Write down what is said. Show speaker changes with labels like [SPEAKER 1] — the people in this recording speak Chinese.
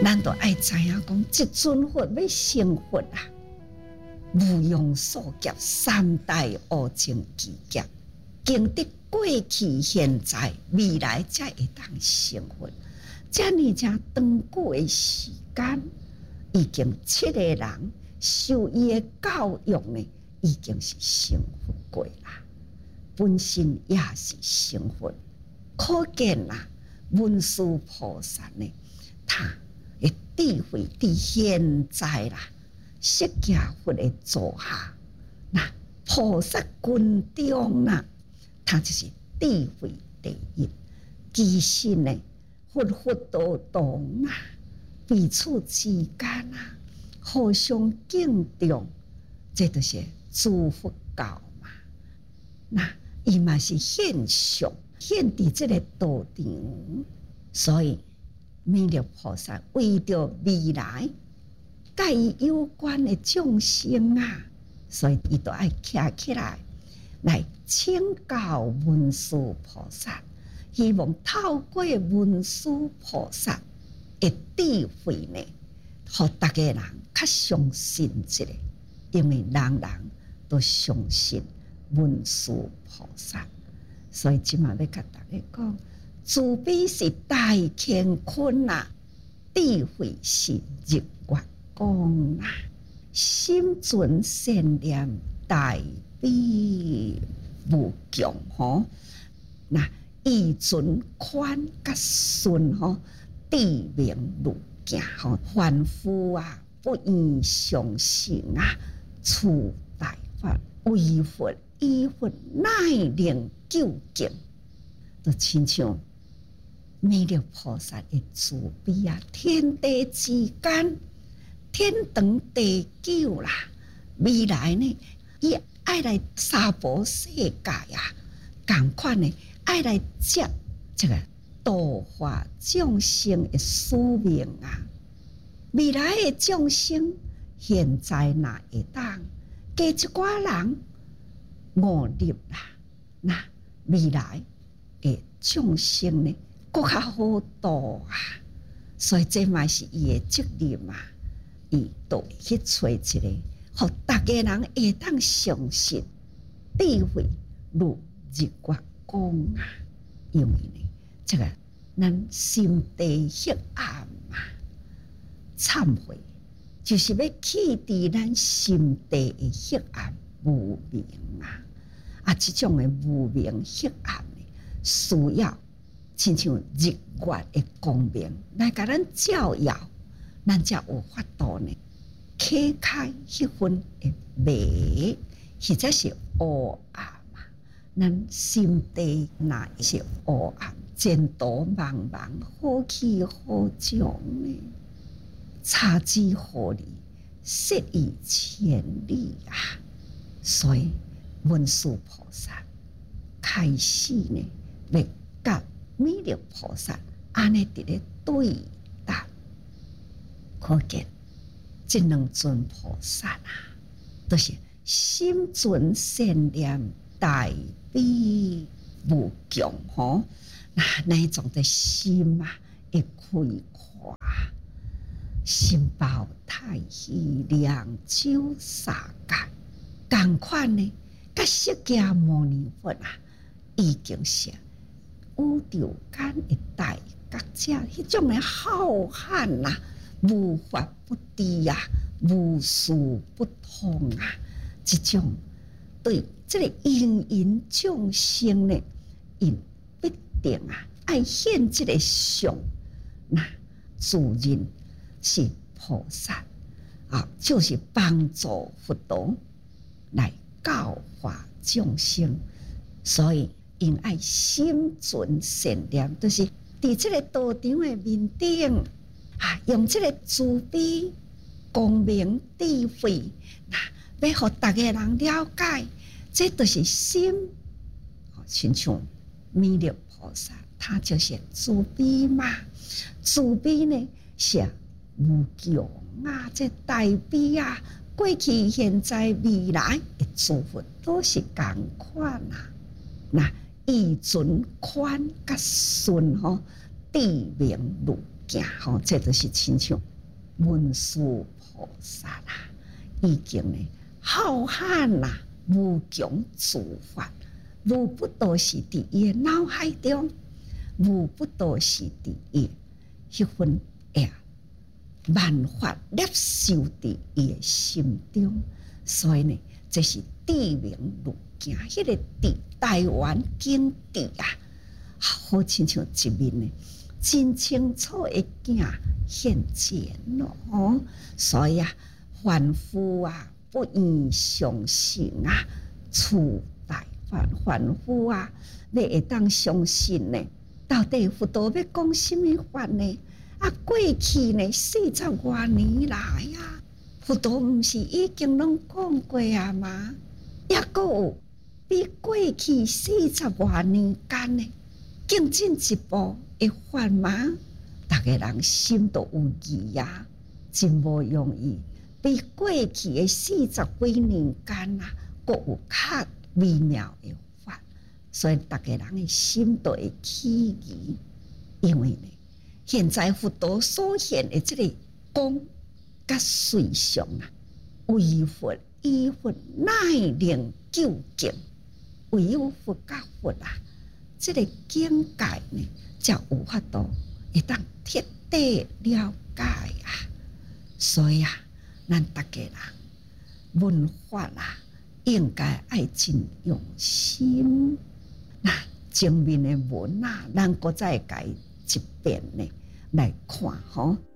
[SPEAKER 1] 咱都爱知影讲，即尊佛要成佛啊，无庸数劫三大无情之劫，经得过去、现在、未来才会当成佛。这么长长久的时间，已经7个人受伊的教育呢，已经是成佛过啦，本身也是成佛。可见啦，文殊菩萨呢，他的智慧伫现在啦，释迦佛的座下，那菩萨群中啦，他就是智慧第一。其实呢，佛佛道道啊，彼此之间啊，互相敬重，这就是诸佛教嘛。那伊嘛是现象，现伫这个道场，所以弥勒菩萨为着未来甲伊有关的众生啊，所以伊都爱站起来请教文殊菩萨，希望透过文殊菩萨的智慧呢，互大家人较相信一个，因为人人都相信文殊菩萨，所以今嘛要甲大家讲，慈悲是大乾坤啊，智慧是日月光啊，心存善念大悲无穷吼，那意存宽甲顺吼，智明如镜吼，凡夫啊不应相信啊，处大法为佛以佛乃能究竟，就亲像弥勒菩萨的慈悲啊，天地之间天长地久啦，未来呢，伊爱来娑婆世界啊，同款呢，爱来接这个度化众生的使命啊。未来的众生，现在哪会当加一寡人悟入啦？那未来的众生呢，更较好度啊。所以这嘛是伊的责任啊，伊都会去找一个，互大家人会当相信智慧如日月光啊。因为呢，这个咱心地黑暗啊，忏悔就是要去除咱心地的黑暗无明啊，这种的无明黑暗呢，需要亲像日月的光明来甲咱照耀，咱才有法度呢，启开迄份的迷，或者是黑暗啊。咱心地若是黑暗，前途茫茫，好去好将呢，差之毫厘，失于千里啊！所以文殊菩萨开始呢，要甲弥勒菩萨安尼伫咧对答，可见这两尊菩萨啊，都是心存善念，大悲无穷吼。那一种的心啊，会开阔，心包太虚，两手撒界，同款呢，甲释迦牟尼佛啊，已经是宇宙间的大觉者，迄种的浩瀚啊，无法不知啊，无事不通啊，这种对这个芸芸众生呢，因必定啊，爱现这个相，那自然是菩萨啊，就是帮助佛道来教化众生，所以因爱心存善念，就是伫这个道场的面顶啊，用这个慈悲光明智慧，那要互大家人了解，这就是心。亲像弥勒菩萨，他就是慈悲嘛。慈悲呢是无穷啊，这大悲啊，过去、现在、未来的诸佛都是同款啊。那意存宽甲顺吼，智明如行吼，这就是亲像文殊菩萨啦，已经呢浩瀚啦，无穷诸法，无不都是伫伊诶脑海中，无不都是伫伊迄份万法摄受伫伊诶心中。所以呢，这是地名路径，迄个地台湾景地啊，好亲像一面呢真清楚的镜现前咯。所以啊，凡夫啊不应相信啊，处大凡夫啊，你会当相信呢？到底佛陀要讲什么法呢？啊，过去呢40多年来啊，佛陀毋是已经拢讲过啊吗？抑阁有比过去40多年间呢更进一步的法吗？大家人心都有疑啊，真无容易。比过去的40几年间啊，阁有较微妙的法，所以大家人的心都会起疑。因为呢，现在佛陀所现的这个光甲随想啊，为佛以佛乃能究竟，唯有佛甲佛啊，这个境界呢，才有法度会当彻底了解啊。所以啊，咱大家人闻法啊，应该爱真用心。那前面的文啊，咱搁再改一遍呢来看吼。